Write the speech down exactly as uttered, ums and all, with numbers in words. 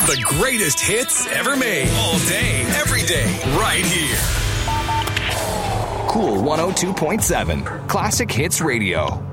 The greatest hits ever made. All day, every day, right here. Cool one oh two point seven. Classic Hits Radio.